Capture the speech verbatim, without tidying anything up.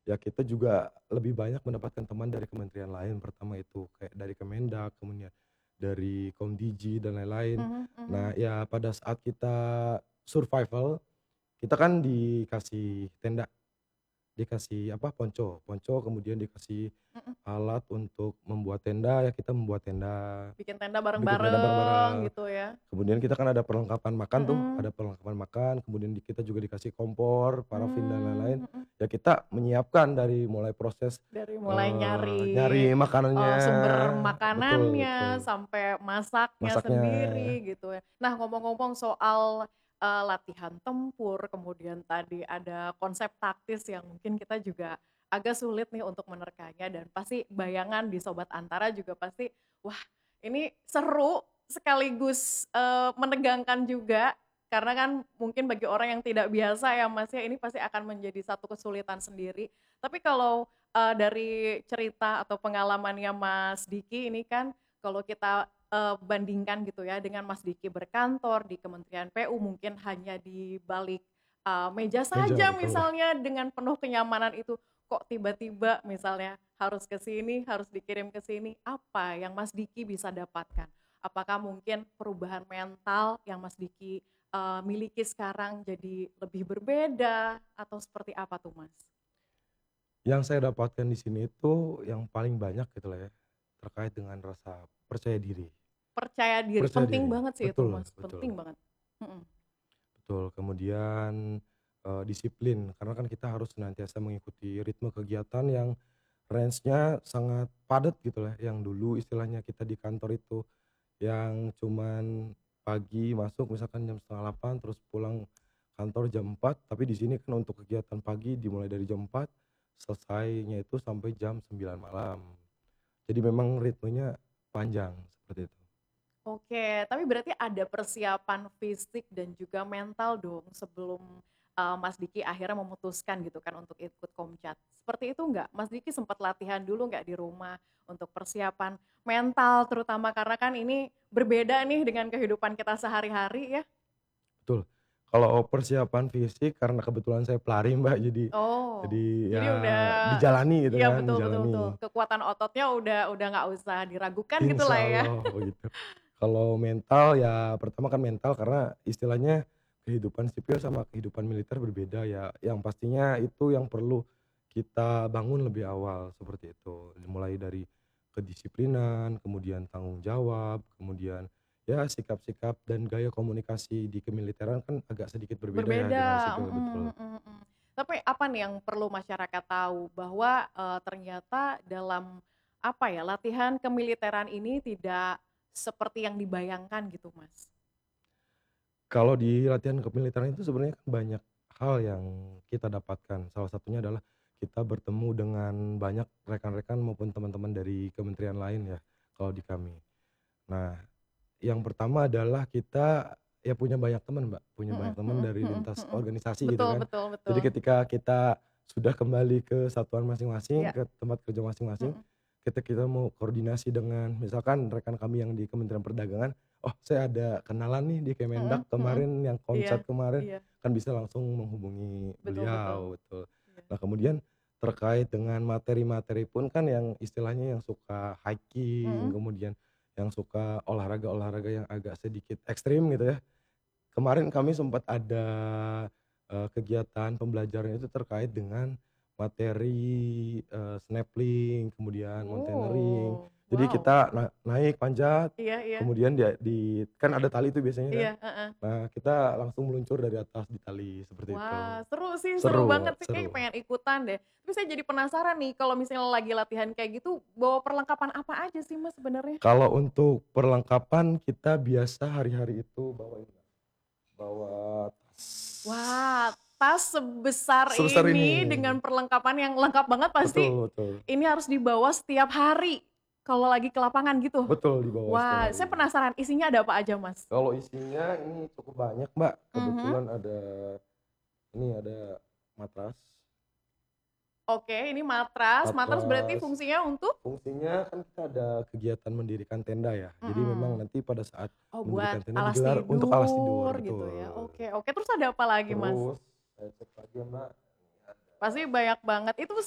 ya kita juga lebih banyak mendapatkan teman dari kementerian lain, pertama itu kayak dari Kemendak, kemudian dari Komdiji dan lain-lain. Mhm Nah, mhm. ya pada saat kita survival, kita kan dikasih tenda, dikasih apa, ponco ponco kemudian dikasih Mhm. alat untuk membuat tenda, ya kita membuat tenda, Bikin tenda bikin tenda bareng-bareng bareng-bareng. gitu ya? Kemudian kita kan ada perlengkapan makan tuh, Mhm. ada perlengkapan makan, kemudian di kita juga dikasih kompor, parafin dan Mmm, lain-lain. mhm. Ya kita menyiapkan dari mulai proses, Dari mulai eee, nyari, nyari eee, makanannya, sumber betul makanannya, betul. sampai masaknya Masaknya. sendiri gitu ya. Nah ngomong-ngomong soal, eee, latihan tempur, kemudian tadi ada konsep taktis yang mungkin kita juga agak sulit nih untuk menerkanya dan pasti bayangan di Sobat Antara juga pasti, wah ini seru sekaligus, eee, menegangkan juga, karena kan mungkin bagi orang yang tidak biasa ya Mas ya, ini pasti akan menjadi satu kesulitan sendiri. Tapi kalau, eee, dari cerita atau pengalamannya Mas Diki ini kan kalau kita, eee, bandingkan gitu ya dengan Mas Diki berkantor di Kementerian P U mungkin hanya di balik, eee, meja Meja, saja betul. misalnya dengan penuh kenyamanan itu, kok tiba-tiba misalnya harus ke sini, harus dikirim ke sini, apa yang Mas Diki bisa dapatkan? Apakah mungkin perubahan mental yang Mas Diki, eee, miliki sekarang jadi lebih berbeda atau seperti apa tuh Mas? Yang saya dapatkan di sini itu yang paling banyak gitu lah ya, terkait dengan rasa percaya diri. Percaya diri, Percaya penting diri, banget sih itu betul Mas, penting betul. banget. Mhm. Betul, kemudian, eee, disiplin karena kan kita harus senantiasa mengikuti ritme kegiatan yang range-nya sangat padat gitu lah, yang dulu istilahnya kita di kantor itu yang cuman pagi masuk misalkan jam setengah delapan terus pulang kantor jam empat, tapi di sini kan untuk kegiatan pagi dimulai dari jam empat, selesainya itu sampai jam sembilan malam. Jadi memang ritmenya panjang, seperti itu. Oke, tapi berarti ada persiapan fisik dan juga mental dong sebelum, eee, Mas Diki akhirnya memutuskan gitu kan untuk ikut Komcat. Seperti itu nggak? Mas Diki sempat latihan dulu nggak di rumah untuk persiapan mental terutama karena kan ini berbeda nih dengan kehidupan kita sehari-hari ya? Betul. Kalau persiapan fisik karena kebetulan saya pelari Mbak, jadi jadi Oh, ya jadi udah dijalani gitu iya kan, betul betul betul, dijalani. kekuatan ototnya udah udah nggak usah diragukan gitulah Insya ya. Allah begitu. Kalau mental ya pertama kan mental karena istilahnya kehidupan sipil sama kehidupan militer berbeda ya, yang pastinya itu yang perlu kita bangun lebih awal seperti itu. Mulai dari kedisiplinan, kemudian tanggung jawab, kemudian ya sikap-sikap dan gaya komunikasi di kemiliteran kan agak sedikit berbeda ya dengan Berbeda, sipil, mhm betul. mhm mhm. Tapi apa nih yang perlu masyarakat tahu bahwa, eee, ternyata dalam, apa ya, latihan kemiliteran ini tidak seperti yang dibayangkan gitu, Mas? Kalau di latihan kemiliteran itu sebenarnya kan banyak hal yang kita dapatkan. Salah satunya adalah kita bertemu dengan banyak rekan-rekan maupun teman-teman dari kementerian lain ya, kalau di kami. Nah, yang pertama adalah kita ya punya banyak teman, Mbak, punya Mhm banyak teman mhm dari mhm lintas mhm. organisasi gitu Betul kan. betul Jadi betul. ketika kita sudah kembali ke satuan masing-masing, Iya, ke tempat kerja masing-masing, mhm. ketika kita mau koordinasi dengan misalkan rekan kami yang di Kementerian Perdagangan, "Oh, saya ada kenalan nih di Mhm Kemendak mhm. kemarin yang Iya Komcat kemarin," iya. kan bisa langsung menghubungi Betul betul. beliau, betul. Iya. Nah, kemudian terkait dengan materi-materi pun kan yang istilahnya yang suka hiking, Mhm. kemudian yang suka olahraga-olahraga yang agak sedikit ekstrim gitu ya. Kemarin kami sempat ada, eee, kegiatan pembelajaran itu terkait dengan materi, eee, snappling, kemudian mountaineering. Oh, Jadi wow. kita na naik panjat, Iya iya. kemudian dia di kan ada tali itu biasanya kan. Iya, heeh. Nah, kita langsung meluncur dari atas di tali, seperti itu. Wah, seru sih, seru Seru, banget sih, kayaknya seru. pengen ikutan deh. Tapi saya jadi penasaran nih, kalau misalnya lagi latihan kayak gitu, bawa perlengkapan apa aja sih Mas sebenarnya? Kalau untuk perlengkapan kita biasa hari-hari itu bawa ini, Mbak, bawa tas Wah, tas sebesar sebesar ini ini. dengan perlengkapan yang lengkap banget pasti Betul betul. ini harus dibawa setiap hari, kalau lagi ke lapangan gitu? Betul, dibawa setiap Wah, hari. saya penasaran isinya ada apa aja Mas? Kalau isinya ini cukup banyak, Mbak. Mhm. Kebetulan ada ini, ada matras Oke, ini matras, matras berarti matras, fungsinya untuk? fungsinya kan kita ada kegiatan mendirikan tenda ya. Jadi memang Mhm. nanti pada saat Oh, buat mendirikan tenda alas digelar untuk alas tidur, tidur gitu ya? betul. Oke oke, terus ada apa lagi Mas? Terus saya cek lagi ya, Mbak, ini ada Pasti banyak banget. Itu